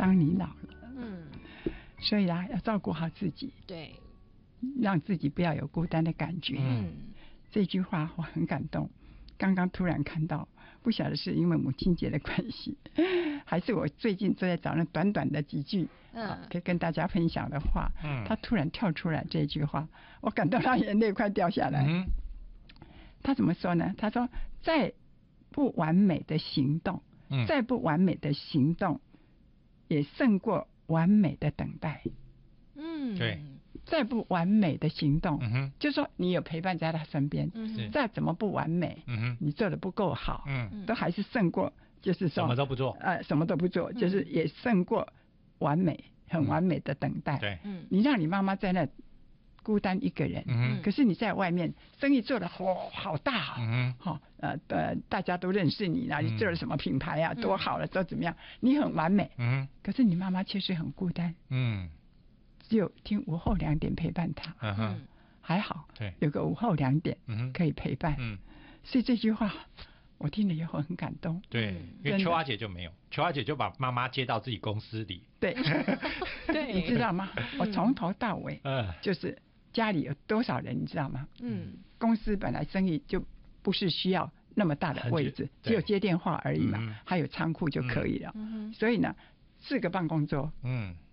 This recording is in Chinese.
当你老了。所以要照顾好自己， 对， 让自己不要有孤单的感觉。这句话我很感动。刚刚突然看到，不晓得是因为母亲节的关系，还是我最近都在找那短短的几句，可以跟大家分享的话。他突然跳出来这句话，我感动到眼泪快掉下来。他怎么说呢？他说：“再不完美的行动，再不完美的行动，也胜过完美的等待。” 对。 再不完美的行动，就是说你有陪伴在他身边，再怎么不完美，你做的不够好，都还是胜过，就是说什么都不做， 什么都不做，就是也胜过完美，很完美的等待。 对， 你让你妈妈在那孤单一个人，可是你在外面生意做得好大，大家都认识你了，你做了什么品牌啊，多好了，都怎么样，你很完美，可是你妈妈确实很孤单，只有听午后2点陪伴他，还好， 对， 有个午后2点可以陪伴，所以这句话我听了以后很感动。 对，因为秋华姐就没有，秋华姐就把妈妈接到自己公司里。 对， 对， 你知道吗？我从头到尾，就是家里有多少人，你知道吗？公司本来生意就不是需要那么大的位置，只有接电话而已嘛，还有仓库就可以了。所以呢，4个办公桌，